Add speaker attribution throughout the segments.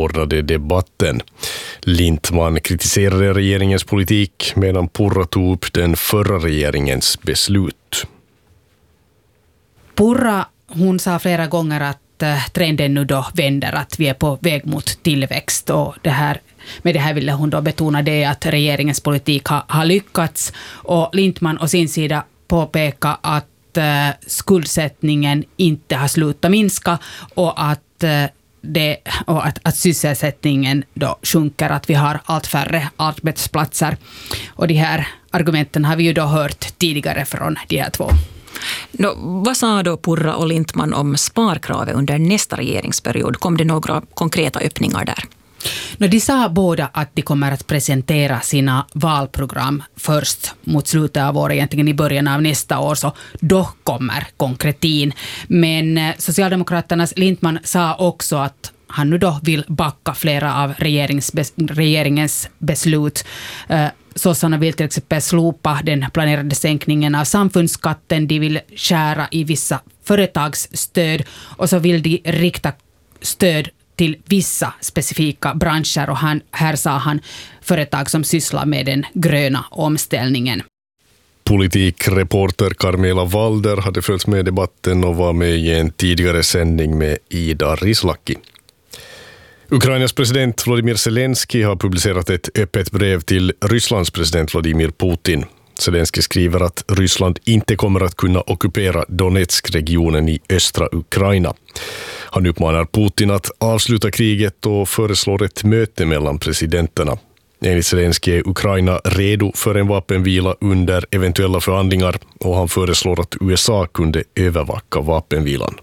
Speaker 1: anordnade debatten. Lindtman kritiserade regeringens politik medan Purra tog upp den förra regeringens beslut.
Speaker 2: Purra, hon sa flera gånger att trenden nu då vänder, att vi är på väg mot tillväxt, och med det här ville hon då betona det att regeringens politik har lyckats, och Lindtman å sin sida påpeka att skuldsättningen inte har slutat minska och att sysselsättningen då sjunker, att vi har allt färre arbetsplatser. Och de här argumenten har vi ju då hört tidigare från de här två.
Speaker 3: Vad sa då Purra och Lindtman om sparkravet under nästa regeringsperiod? Kom det några konkreta öppningar där?
Speaker 2: De sa båda att de kommer att presentera sina valprogram först mot slutet av året, egentligen i början av nästa år, så då kommer konkretin. Men Socialdemokraternas Lindtman sa också att han nu då vill backa flera av regeringens beslut. Sossarna vill till exempel slopa den planerade sänkningen av samfundsskatten, de vill skära i vissa företagsstöd, och så vill de rikta stöd till vissa specifika branscher, och här sa han företag som sysslar med den gröna omställningen.
Speaker 1: Politikreporter Carmela Walder hade följt med debatten och var med i en tidigare sändning med Ida Rislaki. Ukrainas president Volodymyr Zelensky har publicerat ett öppet brev till Rysslands president Vladimir Putin. Zelensky skriver att Ryssland inte kommer att kunna ockupera Donetsk-regionen i östra Ukraina. Han uppmanar Putin att avsluta kriget och föreslår ett möte mellan presidenterna. Enligt Zelensky är Ukraina redo för en vapenvila under eventuella förhandlingar, och han föreslår att USA kunde övervaka vapenvilan.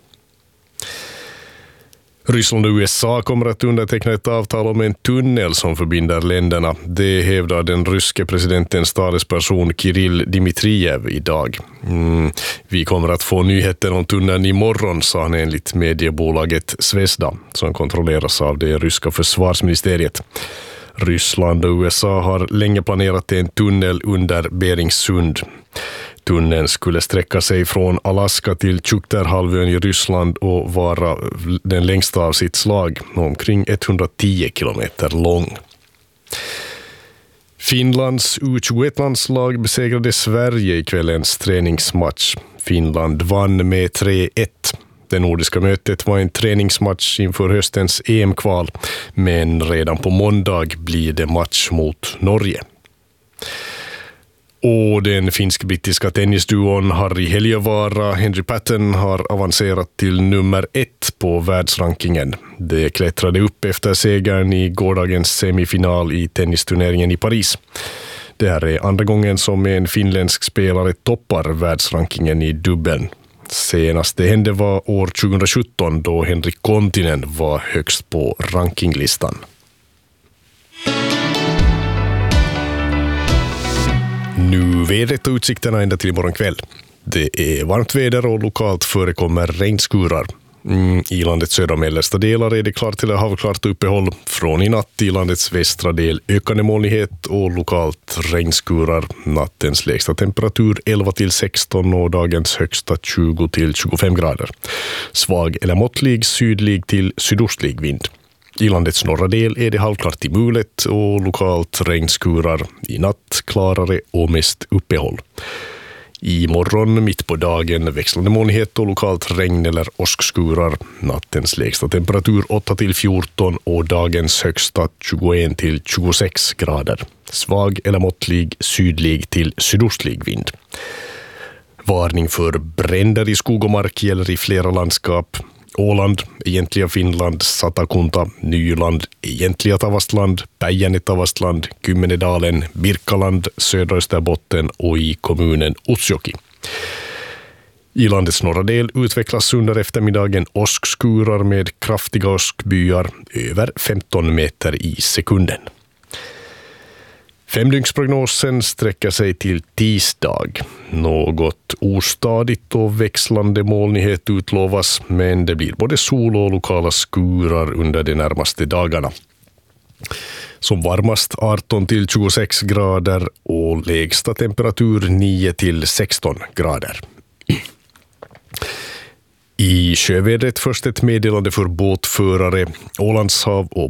Speaker 1: Ryssland och USA kommer att underteckna ett avtal om en tunnel som förbinder länderna. Det hävdar den ryske presidentens talesperson Kirill Dmitrijev idag. Vi kommer att få nyheter om tunneln imorgon, sa han enligt mediebolaget Zvezda, som kontrolleras av det ryska försvarsministeriet. Ryssland och USA har länge planerat en tunnel under Beringssund. Tunneln skulle sträcka sig från Alaska till Tjukterhalvön i Ryssland och vara den längsta av sitt slag, omkring 110 kilometer lång. Finlands U21-landslag besegrade Sverige i kvällens träningsmatch. Finland vann med 3-1. Det nordiska mötet var en träningsmatch inför höstens EM-kval, men redan på måndag blir det match mot Norge. Och den finsk-brittiska tennisduon Harri Heliövaara Henry Patton har avancerat till nummer 1 på världsrankingen. Det klättrade upp efter segern i gårdagens semifinal i tennisturneringen i Paris. Det här är andra gången som en finländsk spelare toppar världsrankingen i dubbeln. Senast det hände var år 2017 då Henrik Kontinen var högst på rankinglistan. Nu vädret och utsikterna ända till imorgon kväll. Det är varmt väder och lokalt förekommer regnskurar. I landets södra och mellersta delar är det klart till havklart uppehåll. Från i natt i landets västra del ökande molnighet och lokalt regnskurar. Nattens lägsta temperatur 11-16 och dagens högsta 20-25 grader. Svag eller måttlig sydlig till sydostlig vind. I landets norra del är det halvklart i mulet och lokalt regnskurar. I natt klarare och mest uppehåll. I morgon mitt på dagen växlande molnighet och lokalt regn eller åskskurar. Nattens lägsta temperatur 8-14 och dagens högsta 21-26 grader. Svag eller måttlig sydlig till sydostlig vind. Varning för bränder i skog och mark gäller i flera landskap. Åland, egentliga Finland, Satakunta, Nyland, egentliga Tavastland, Päijänne-Tavastland, Kymmenedalen, Birkaland, södra Österbotten och i kommunen Utsjoki. I landets norra del utvecklas under eftermiddagen åskskurar med kraftiga åskbyar över 15 meter i sekunden. Femdygnsprognosen sträcker sig till tisdag. Något ostadigt och växlande molnighet utlovas, men det blir både sol och lokala skurar under de närmaste dagarna. Som varmast 18-26 grader och lägsta temperatur 9-16 grader. I sjövädret först ett meddelande för båtförare. Ålandshav och